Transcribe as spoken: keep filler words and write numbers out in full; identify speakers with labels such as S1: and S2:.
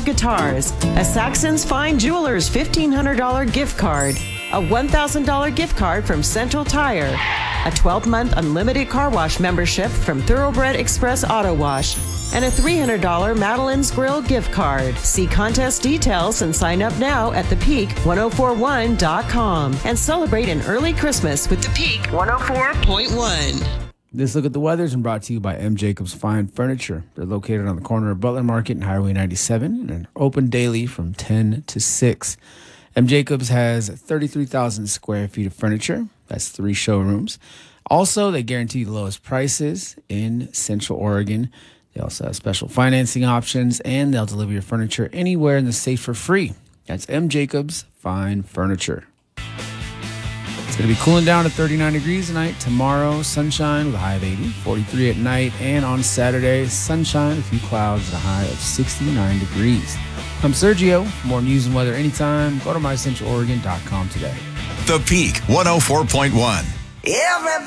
S1: of guitars, a Saxon's Fine Jewelers fifteen hundred dollars gift card, a one thousand dollars gift card from Central Tire, a twelve-month unlimited car wash membership from Thoroughbred Express Auto Wash, and a three hundred dollars Madeline's Grill gift card. See contest details and sign up now at the peak ten forty-one dot com and celebrate an early Christmas with the Peak one oh four point one.
S2: This look at the weather is brought to you by M. Jacobs Fine Furniture. They're located on the corner of Butler Market and Highway ninety-seven and are open daily from ten to six. M. Jacobs has thirty-three thousand square feet of furniture. That's three showrooms. Also, they guarantee the lowest prices in Central Oregon. They also have special financing options, and they'll deliver your furniture anywhere in the state for free. That's M. Jacobs Fine Furniture. It's going to be cooling down to thirty-nine degrees tonight. Tomorrow, sunshine with a high of eighty, forty-three at night. And on Saturday, sunshine, a few clouds, at a high of sixty-nine degrees. I'm Sergio. For more news and weather anytime, go to my central oregon dot com today.
S3: The Peak one oh four point one.
S4: Everybody